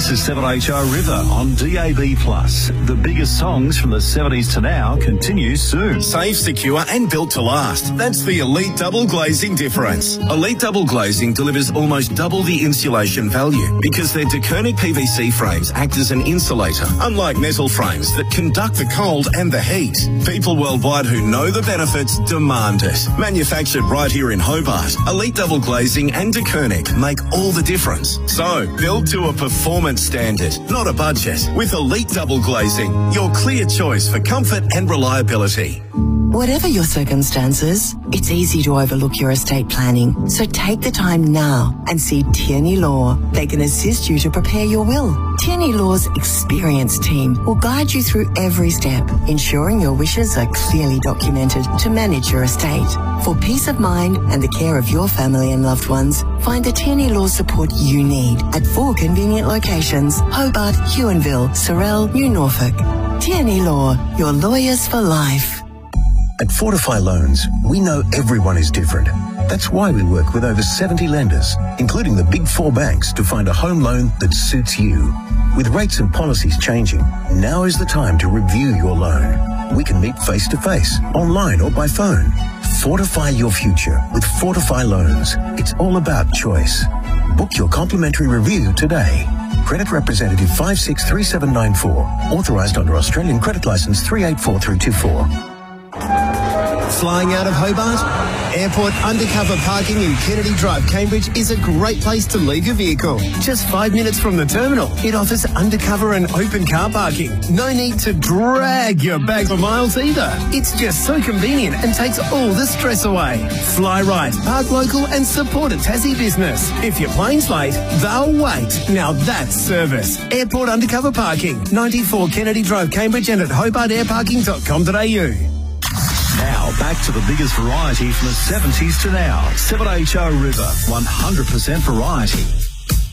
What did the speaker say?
This is 7HO River on DAB+. The biggest songs from the 70s to now continue soon. Safe, secure and built to last. That's the Elite Double Glazing difference. Elite Double Glazing delivers almost double the insulation value because their DeKernick PVC frames act as an insulator, unlike metal frames that conduct the cold and the heat. People worldwide who know the benefits demand it. Manufactured right here in Hobart, Elite Double Glazing and DeKernick make all the difference. So, build to a performance standard, not a budget. With Elite Double Glazing, your clear choice for comfort and reliability. Whatever your circumstances, it's easy to overlook your estate planning. So take the time now and see Tierney Law. They can assist you to prepare your will. Tierney Law's experienced team will guide you through every step, ensuring your wishes are clearly documented to manage your estate. For peace of mind and the care of your family and loved ones, find the Tierney Law support you need at 4 convenient locations: Hobart, Huonville, Sorell, New Norfolk. Tierney Law, your lawyers for life. At Fortify Loans, we know everyone is different. That's why we work with over 70 lenders, including the Big 4 banks, to find a home loan that suits you. With rates and policies changing, now is the time to review your loan. We can meet face-to-face, online or by phone. Fortify your future with Fortify Loans. It's all about choice. Book your complimentary review today. Credit representative 563794. Authorised under Australian Credit Licence 384324. Flying out of Hobart? Airport undercover parking in Kennedy Drive, Cambridge is a great place to leave your vehicle. Just 5 minutes from the terminal. It offers undercover and open car parking. No need to drag your bag for miles either. It's just so convenient and takes all the stress away. Fly right, park local and support a Tassie business. If your plane's late, they'll wait. Now that's service. Airport undercover parking. 94 Kennedy Drive, Cambridge and at hobartairparking.com.au. Now, back to the biggest variety from the 70s to now. 7HO River, 100% variety.